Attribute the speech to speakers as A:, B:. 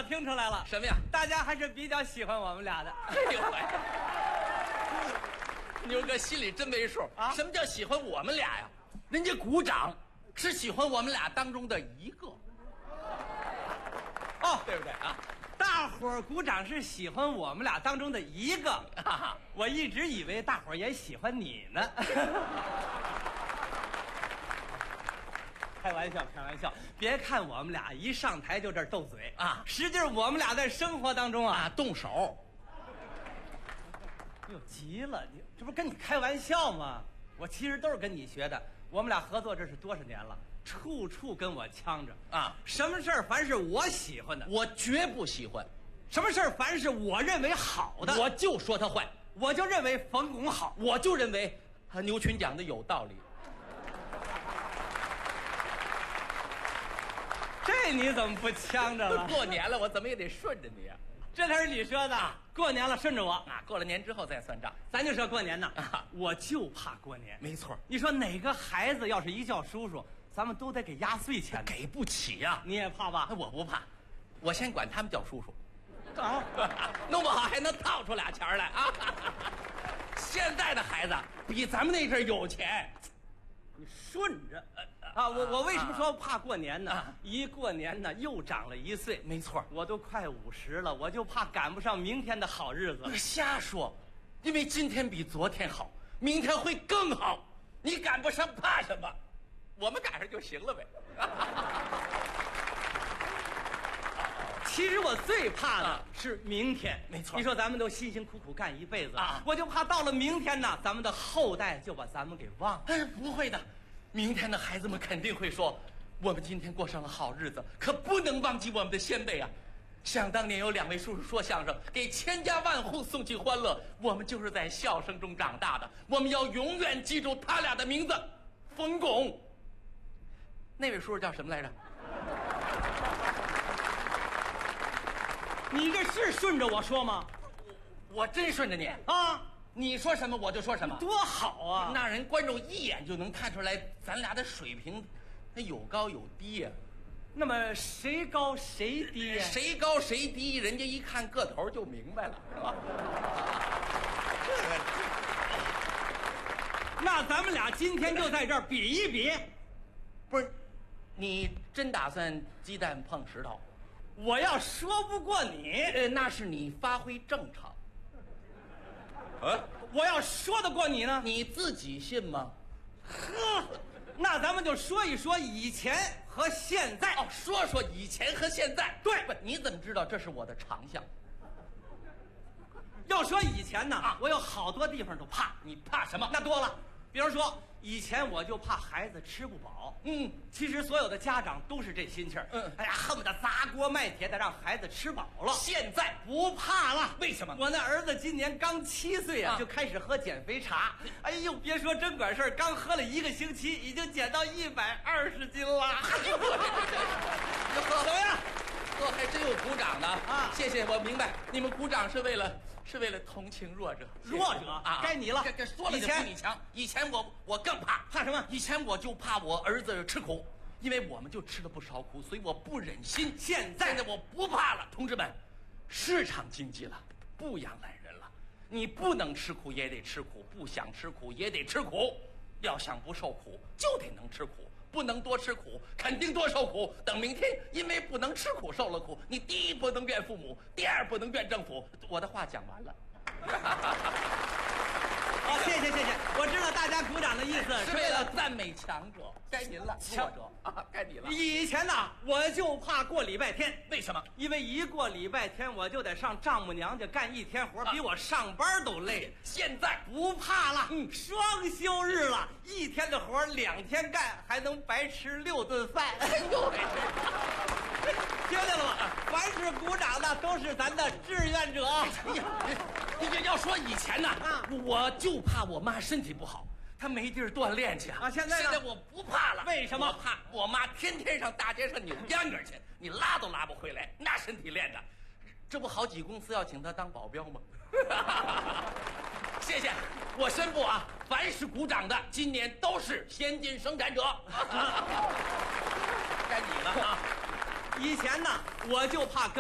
A: 听出来了。
B: 什么呀？
A: 大家还是比较喜欢我们俩的。
B: 哎呦喂！牛哥心里真没数啊！什么叫喜欢我们俩呀？人家鼓掌是喜欢我们俩当中的一个，
A: 哦，
B: 对不对啊？
A: 大伙儿鼓掌是喜欢我们俩当中的一个，我一直以为大伙儿也喜欢你呢。开玩笑，开玩笑！别看我们俩一上台就这儿斗嘴
B: 啊，
A: 实际上我们俩在生活当中啊
B: 动手。
A: 哟，急了，你这不是跟你开玩笑吗？我其实都是跟你学的。我们俩合作这是多少年了，处处跟我呛着
B: 啊！
A: 什么事儿凡是我喜欢的，
B: 我绝不喜欢；
A: 什么事儿凡是我认为好的，
B: 我就说他坏。
A: 我就认为冯巩好，
B: 我就认为牛群讲的有道理。
A: 这你怎么不呛着了？
B: 过年了，我怎么也得顺着你啊！
A: 这才是你说的。过年了，顺着我
B: 啊！过了年之后再算账。
A: 咱就说过年呢，我就怕过年。
B: 没错，
A: 你说哪个孩子要是一叫叔叔，咱们都得给压岁钱，
B: 给不起呀！
A: 你也怕吧？
B: 我不怕，我先管他们叫叔叔。
A: 啊，
B: 弄不好还能套出俩钱来啊！现在的孩子比咱们那阵有钱。
A: 你顺着啊！我为什么说怕过年呢？一过年呢，又长了1岁。
B: 没错，
A: 我都快50了，我就怕赶不上明天的好日子。
B: 瞎说，因为今天比昨天好，明天会更好。你赶不上怕什么？我们赶上就行了呗。
A: 其实我最怕的是明天。
B: 没错，
A: 你说咱们都辛辛苦苦干一辈子啊，我就怕到了明天呢，咱们的后代就把咱们给忘了。
B: 哎，不会的，明天的孩子们肯定会说，我们今天过上了好日子，可不能忘记我们的先辈啊。想当年有2位叔叔说相声，给千家万户送去欢乐，我们就是在笑声中长大的，我们要永远记住他俩的名字，冯巩。那位叔叔叫什么来着？
A: 你这是顺着我说吗？
B: 我真顺着你
A: 啊！
B: 你说什么我就说什么，
A: 多好啊！
B: 那人观众一眼就能看出来咱俩的水平，那有高有低呀。
A: 那么谁高谁低呀？
B: 谁高谁低，人家一看个头就明白了，是吧？
A: 那咱们俩今天就在这儿比一比。
B: 不是，你真打算鸡蛋碰石头？
A: 我要说不过你，
B: 那是你发挥正常。
A: 我要说得过你呢，
B: 你自己信吗？
A: 呵，那咱们就说一说以前和现在。
B: 哦，说说以前和现在。
A: 对，
B: 不，你怎么知道这是我的长项？
A: 要说以前呢，我有好多地方都怕。
B: 你怕什么？
A: 那多了，比如说以前我就怕孩子吃不饱。其实所有的家长都是这心气儿。哎呀，恨不得砸锅卖铁的让孩子吃饱了。
B: 现在
A: 不怕了，
B: 为什么？
A: 我那儿子今年刚7岁啊，就开始喝减肥茶。哎呦，别说真管事儿，刚喝了1个星期，已经减到120斤了。怎么样？
B: 还真有鼓掌的
A: 啊！
B: 谢谢，我明白，你们鼓掌是为了同情弱者。
A: 弱者啊，该你了。
B: 这说了就比你强。以前我更怕
A: 什么？
B: 以前我就怕我儿子吃苦，因为我们就吃了不少苦，所以我不忍心。
A: 现在
B: 我不怕了，同志们，市场经济了，不养懒人了，你不能吃苦也得吃苦，不想吃苦也得吃苦，要想不受苦就得能吃苦。不能多吃苦，肯定多受苦。等明天因为不能吃苦受了苦，你第一不能怨父母，第二不能怨政府。我的话讲完了。
A: 好，谢谢，我知道大家鼓掌的意思
B: 是为了赞美强者，该您了，弱者啊，该你了。
A: 以前呢，我就怕过礼拜天，
B: 为什么？
A: 因为一过礼拜天，我就得上丈母娘家干1天活，比我上班都累。
B: 现在
A: 不怕了，双休日了，1天的活2天干，还能白吃6顿饭。哎呦，听见了吗？凡是鼓掌的都是咱的志愿者。
B: 哎呀，你要说以前呢，我就怕我妈身体不好，她没地儿锻炼去啊。
A: 现在
B: 我不怕了。
A: 为什么？
B: 我怕我妈天天上大街上扭秧歌去，你拉都拉不回来，那身体练的，这不好几公司要请她当保镖吗？谢谢，我宣布啊，凡是鼓掌的，今年都是先进生产者。该你了啊！
A: 以前呢，我就怕